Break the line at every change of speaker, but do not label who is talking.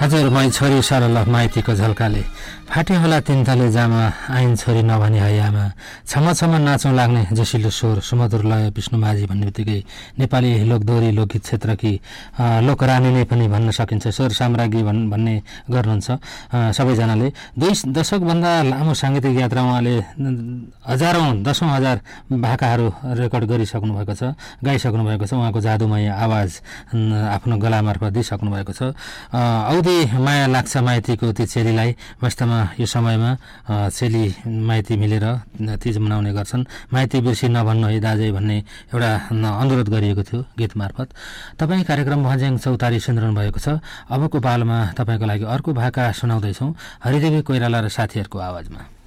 हजुर मै छोरी सरल माइतीको झल्काले फाटे होला तिनताले जामा आइन छोरी नभनी हैयामा छम छम नाचौँ लाग्ने जसिलो स्वर सुमधुर लय विष्णु माझी भन्ने बित्तिकै नेपाली लोकदोहोरी लोकगीत क्षेत्रकी लोकरानी नै पनि भन्न सकिन्छ। स्वर साम्राज्ञी भन्ने गर्नुहुन्छ सबैजनाले। 2 दशकभन्दा लामो साङ्गीतिक यात्रा उहाँले दशौं हजार भाकाहरू रेकर्ड गरिसक्नु भएको छ, गाइसक्नु भएको छ। उहाँको जादुमय आवाज आफ्नो गला मार्फत दिइसक्नु भएको छ। औधी माया लाग्छ माइतीको ती चेलीलाई। वास्तवमा यो समयमा चेली माइती मिलेर तीज मनाउने गर्छन्। माइती बिर्सी नभन्नु है दाजै भन्ने एउटा अनुरोध गरिएको थियो गीत मार्फत। तपाईँ कार्यक्रम भञ्ज्याङ चौतारी सुनिरहनु भएको छ। अबको पालोमा तपाईँको लागि अर्को भाका सुनाउँदैछौँ हरिदेवी कोइराला र साथीहरूको आवाजमा।